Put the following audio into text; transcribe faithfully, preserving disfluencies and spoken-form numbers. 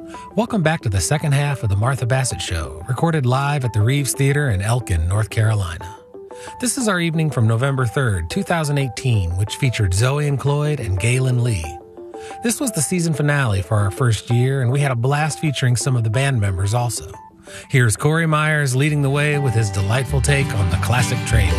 Welcome back to the second half of the Martha Bassett Show, recorded live at the Reeves Theater in Elkin, North Carolina. This is our evening from November third, twenty eighteen, which featured Zoe and Cloyd and Galen Lee. This was the season finale for our first year, and we had a blast featuring some of the band members also. Here's Corey Myers leading the way with his delightful take on the classic train